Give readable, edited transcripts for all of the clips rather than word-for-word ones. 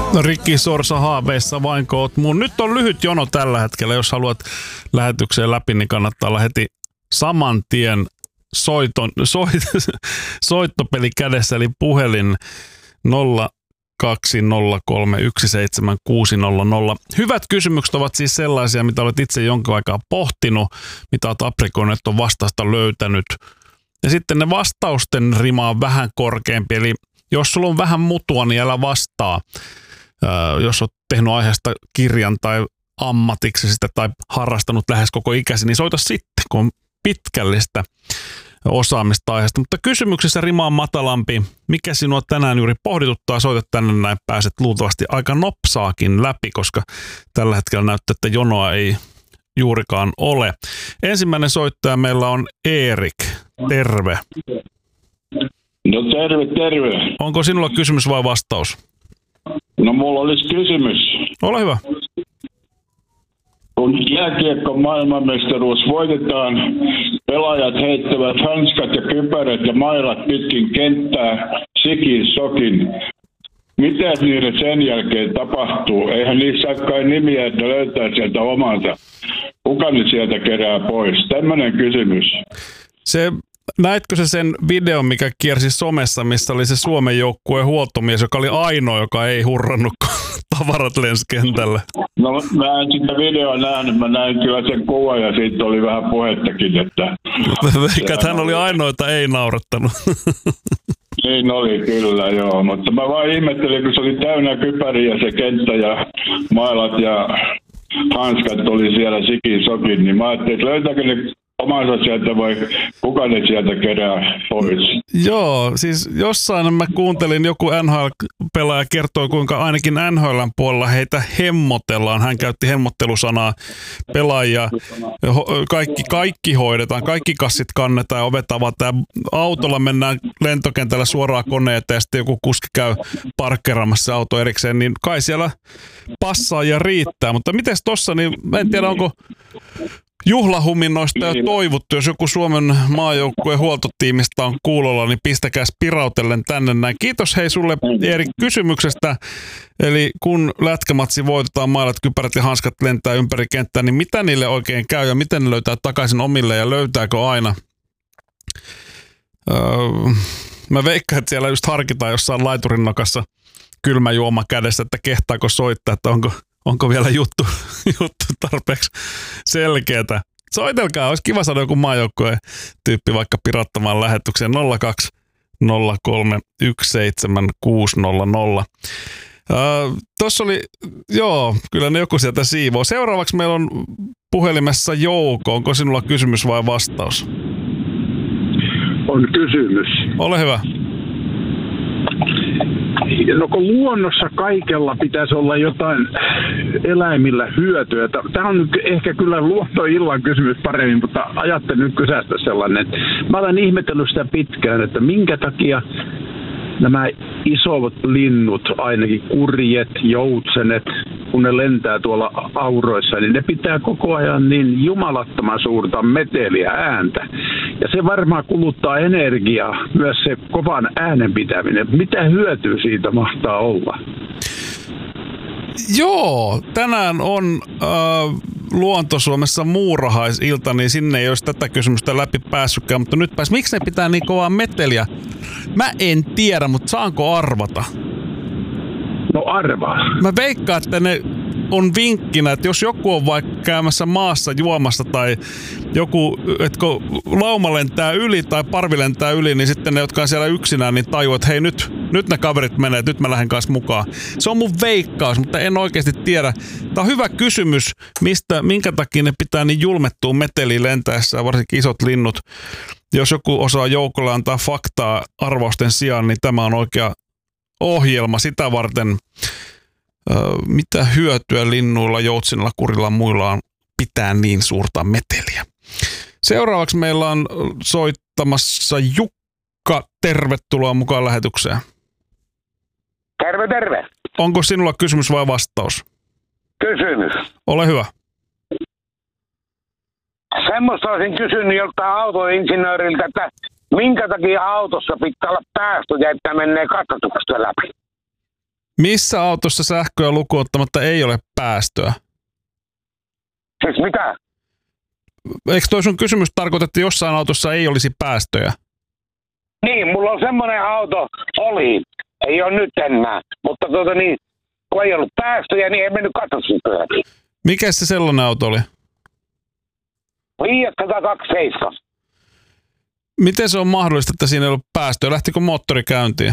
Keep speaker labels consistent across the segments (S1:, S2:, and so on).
S1: Rikki Sorsa haaveissa vainko oot mun. Nyt on lyhyt jono tällä hetkellä. Jos haluat lähetykseen läpi, niin kannattaa olla heti saman tien soittopeli kädessä, eli puhelin 020317600. Hyvät kysymykset ovat siis sellaisia, mitä olet itse jonkin aikaa pohtinut, mitä olet aprikoinut, että on vastausta löytänyt. Ja sitten ne vastausten rima on vähän korkeampi, eli jos sulla on vähän mutua, niin älä vastaa. Jos olet tehnyt aiheesta kirjan tai ammatiksi sitä tai harrastanut lähes koko ikäsi, niin soita sitten, kun on pitkällistä osaamista aiheesta. Mutta kysymyksessä rima on matalampi. Mikä sinua tänään juuri pohdituttaa? Soita tänne näin, pääset luultavasti aika nopsaakin läpi, koska tällä hetkellä näyttää, että jonoa ei juurikaan ole. Ensimmäinen soittaja meillä on Erik. Terve.
S2: No terve.
S1: Onko sinulla kysymys vai vastaus?
S2: No mulla olisi kysymys.
S1: Ole hyvä.
S2: Kun jääkiekko maailmanmestaruus voitetaan, pelaajat heittävät hanskat ja kypärät ja mailat pitkin kenttää sikin sokin. Mitä niille sen jälkeen tapahtuu? Eihän niissä ole kai nimiä, että löytää sieltä omansa. Kuka ne sieltä kerää pois? Tämmöinen kysymys.
S1: Näetkö sen videon, mikä kiersi somessa, missä oli se Suomen joukkueen huoltomies, joka oli ainoa, joka ei hurrannut, kun tavarat lensi kentälle?
S2: No mä en sitä videoa nähnyt, mä näin kyllä sen kuvan ja siitä oli vähän puhettakin, että...
S1: Eikä hän oli ainoa, jota ei naurattanut.
S2: Niin oli kyllä, joo, mutta mä vaan ihmettelin, kun se oli täynnä kypäriä se kenttä ja mailat ja hanskat oli siellä sikin sokin, niin mä ajattelin, että löytääkö ne omansa sieltä vai kuka ne sieltä kerää pois?
S1: Joo, siis jossain mä kuuntelin, joku NHL-pelaaja kertoi, kuinka ainakin NHL:n puolella heitä hemmotellaan. Hän käytti hemmottelusanaa pelaajia. Kaikki hoidetaan, kaikki kassit kannetaan ja ovet avataan. Autolla mennään lentokentällä suoraan koneeseen ja sitten joku kuski käy parkkeeraamassa auto erikseen, niin kai siellä passaa ja riittää. Mutta mites tossa, niin mä en tiedä, onko juhlahuminnoista jo toivottu. Jos joku Suomen maajoukkueen huoltotiimistä on kuulolla, niin pistäkää spirautellen tänne näin. Kiitos hei sulle Erik kysymyksestä. Eli kun lätkämatsi voitetaan, mailat, kypärät ja hanskat lentää ympäri kenttää, niin mitä niille oikein käy ja miten ne löytää takaisin omille ja löytääkö aina? Mä veikkaan, että siellä just harkitaan jossain laiturin nokassa kylmä juoma kädessä, että kehtaako soittaa, että onko vielä juttu tarpeeksi selkeätä. Soitelkaa, olisi kiva saada joku maajoukkueen tyyppi vaikka pirattamaan lähetykseen 0203176600. Tuossa oli, joo, kyllä ne joku sieltä siivoo. Seuraavaksi meillä on puhelimessa Jouko. Onko sinulla kysymys vai vastaus?
S3: On kysymys.
S1: Ole hyvä.
S3: No kun luonnossa kaikella pitäisi olla jotain eläimillä hyötyä. Tämä on nyt ehkä kyllä luontoillan kysymys paremmin, mutta ajattelin nyt kysästä sellainen. Mä olen ihmetellyt sitä pitkään, että minkä takia nämä isot linnut, ainakin kurjet, joutsenet, kun ne lentää tuolla auroissa, niin ne pitää koko ajan niin jumalattoman suurta meteliä ääntä. Ja se varmaan kuluttaa energiaa, myös se kovan äänen pitäminen. Mitä hyötyä siitä mahtaa olla?
S1: Joo, tänään on Luonto-Suomessa muurahaisilta, niin sinne ei olisi tätä kysymystä läpi päässytkään, mutta nyt miksi ne pitää niin kovaa meteliä? Mä en tiedä, mutta saanko arvata?
S3: No arvaa.
S1: Mä veikkaan, että ne on vinkkinä, että jos joku on vaikka käymässä maassa juomassa tai joku, että kun lauma lentää yli tai parvi lentää yli, niin sitten ne, jotka on siellä yksinään, niin tajuu, että hei nyt ne kaverit menee, että nyt mä lähden kanssa mukaan. Se on mun veikkaus, mutta en oikeasti tiedä. Tää on hyvä kysymys, minkä takia ne pitää niin julmettua meteliä lentäessä, varsinkin isot linnut. Jos joku osaa joukolle antaa faktaa arvausten sijaan, niin tämä on oikea ohjelma sitä varten. Mitä hyötyä linnuilla, joutsenilla, kurilla ja muilla on pitää niin suurta meteliä. Seuraavaksi meillä on soittamassa Jukka. Tervetuloa mukaan lähetykseen.
S4: Terve.
S1: Onko sinulla kysymys vai vastaus?
S4: Kysymys.
S1: Ole hyvä.
S4: Semmoista olisin kysynyt joltain autoinsinööriltä, että minkä takia autossa pitää olla päästöjä, että menee katsotuksesta läpi?
S1: Missä autossa sähköä lukuun ottamatta ei ole päästöä?
S4: Siis mitä?
S1: Eikö toi sun kysymys tarkoita, että jossain autossa ei olisi päästöjä?
S4: Niin, mulla on semmoinen auto, oli, ei ole nyt enää, mutta kun ei ollut päästöjä, niin ei mennyt katsastuspyöriin.
S1: Mikä se sellainen auto oli?
S4: Fiat 127.
S1: Miten se on mahdollista, että siinä ei ollut päästöä? Lähtikö moottori käyntiin?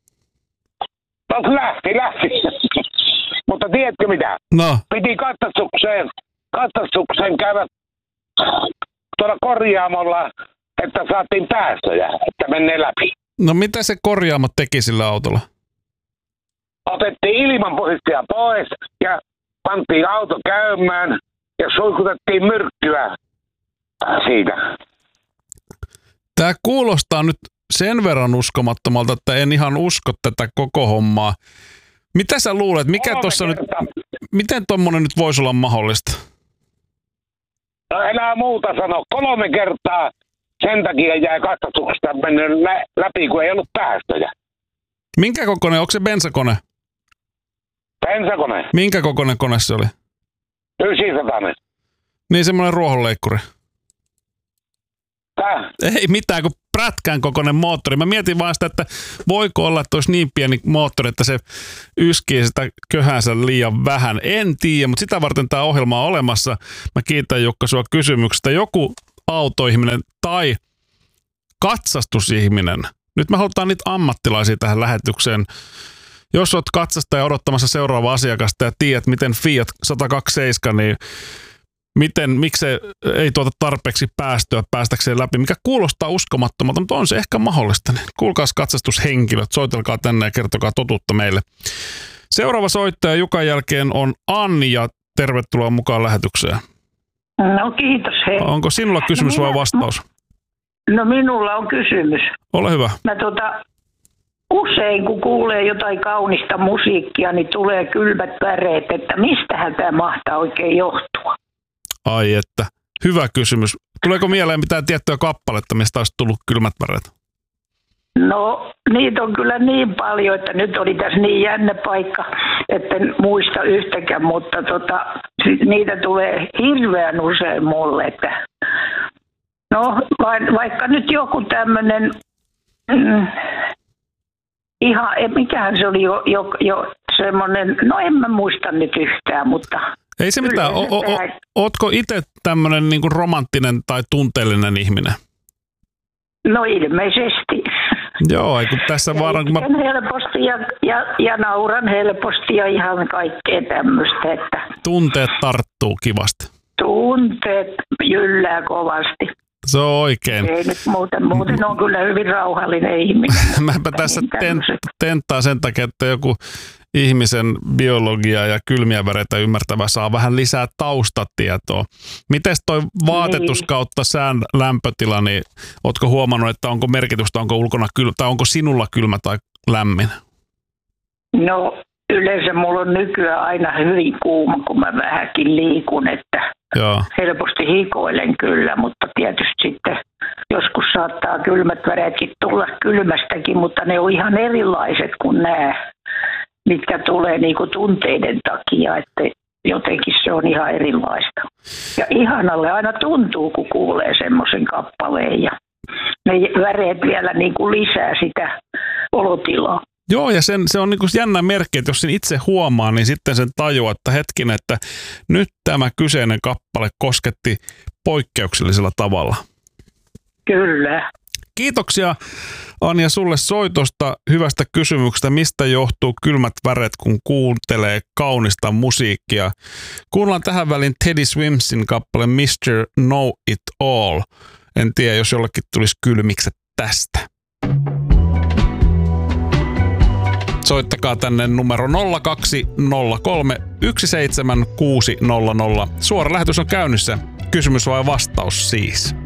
S4: No lähti. Mutta tiedätkö mitä?
S1: No.
S4: Piti katsastukseen käydä tuolla korjaamolla, että saatiin päästöjä, että menee läpi.
S1: No mitä se korjaamo teki sillä autolla?
S4: Otettiin ilmanpuhdistajaa pois ja pantiin auto käymään ja suikutettiin myrkkyä siitä.
S1: Tämä kuulostaa nyt sen verran uskomattomalta, että en ihan usko tätä koko hommaa. Mitä sä luulet, miten tommonen nyt voisi olla mahdollista?
S4: No enää muuta sano. 3 kertaa sen takia jäi katsastuksesta mennyt läpi, kun ei ollut päästöjä.
S1: Minkä kokoinen? Onko se bensakone?
S4: Bensakone.
S1: Minkä kokoinen kone se oli?
S4: 900.
S1: Niin semmoinen ruohonleikkuri.
S4: Tää?
S1: Ei mitään, kun prätkän kokoinen moottori. Mä mietin vaan sitä, että voiko olla, että olisi niin pieni moottori, että se yskii sitä köhänsä liian vähän. En tiedä, mutta sitä varten tämä ohjelma on olemassa. Mä kiitän Jukka sua kysymyksestä. Joku autoihminen tai katsastusihminen. Nyt me halutaan niitä ammattilaisia tähän lähetykseen. Jos olet katsastaja odottamassa seuraavaa asiakasta ja tiedät, miten Fiat 127, niin miksi se ei tuota tarpeeksi päästöä päästäkseen läpi, mikä kuulostaa uskomattomalta, mutta on se ehkä mahdollista. Kuulkaas katsastushenkilöt, soitelkaa tänne ja kertokaa totuutta meille. Seuraava soittaja Jukan jälkeen on Anni ja tervetuloa mukaan lähetykseen.
S5: No kiitos. Hei.
S1: Onko sinulla kysymys vai vastaus?
S5: No minulla on kysymys.
S1: Ole hyvä.
S5: Mä usein kun kuulee jotain kaunista musiikkia, niin tulee kylmät väreet, että mistähän tämä mahtaa oikein johtua?
S1: Ai että, hyvä kysymys. Tuleeko mieleen mitään tiettyä kappaletta, mistä olisi tullut kylmät väreet?
S5: No, niitä on kyllä niin paljon, että nyt oli tässä niin jännä paikka, että en muista yhtäkään, mutta niitä tulee hirveän usein mulle. Että no, vaikka nyt joku tämmöinen, mikähän se oli jo semmoinen, no en mä muista nyt yhtään, mutta...
S1: Ei se mitään. Ootko itse tämmöinen niinku romanttinen tai tunteellinen ihminen?
S5: No ilmeisesti.
S1: Joo, kun tässä vaan...
S5: helposti ja nauran helposti ja ihan kaikkea tämmöistä. Että
S1: tunteet tarttuu kivasti.
S5: Tunteet jyllää kovasti.
S1: Se on oikein.
S5: Ei nyt muuten on kyllä hyvin rauhallinen ihminen.
S1: Mäpä tässä tenttaa sen takia, että joku ihmisen biologia ja kylmiä väreitä ymmärtävä saa vähän lisää taustatietoa. Mites toi vaatetus kautta sään lämpötila, niin ootko huomannut, että onko merkitystä, onko ulkona kylmä, tai onko sinulla kylmä tai lämmin?
S5: No yleensä mulla on nykyään aina hyvin kuuma, kun mä vähänkin liikun, että joo. Helposti hikoilen kyllä, mutta tietysti sitten joskus saattaa kylmät väreetkin tulla kylmästäkin, mutta ne on ihan erilaiset kuin nämä, mitkä tulee niinku tunteiden takia, että jotenkin se on ihan erilaista. Ja ihanalle aina tuntuu, kun kuulee semmoisen kappaleen ja ne väreet vielä niinku lisää sitä olotilaa.
S1: Joo, ja se on niinku jännä merkki, että jos sen itse huomaa, niin sitten sen tajuaa, että hetkinen, että nyt tämä kyseinen kappale kosketti poikkeuksellisella tavalla.
S5: Kyllä.
S1: Kiitoksia Anja sulle soitosta, hyvästä kysymyksestä, mistä johtuu kylmät väret, kun kuuntelee kaunista musiikkia. Kuunnellaan tähän väliin Teddy Swimsin kappale Mr. Know It All. En tiedä, jos jollekin tulisi kylmikset tästä. Soittakaa tänne numero 0203 17600. Suora lähetys on käynnissä. Kysymys vai vastaus siis?